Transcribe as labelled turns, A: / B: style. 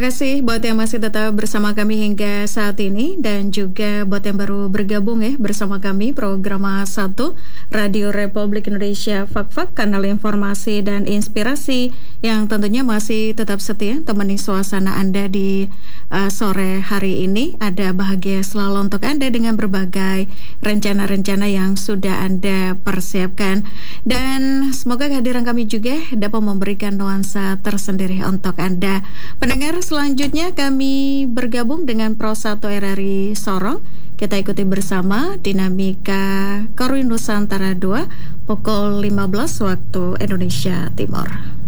A: kasih buat yang masih tetap bersama kami hingga saat ini dan juga buat yang baru bergabung bersama kami program 1 Radio Republik Indonesia Fak-Fak, kanal informasi dan inspirasi yang tentunya masih tetap setia temani suasana Anda di sore hari ini. Ada bahagia selalu untuk Anda dengan berbagai rencana-rencana yang sudah Anda persiapkan, dan semoga kehadiran kami juga dapat memberikan nuansa tersendiri untuk Anda. Pendengar, selanjutnya kami bergabung dengan Pro 1 RRI Sorong. Kita ikuti bersama dinamika Korwin Nusantara 2 pukul 15 waktu Indonesia Timur.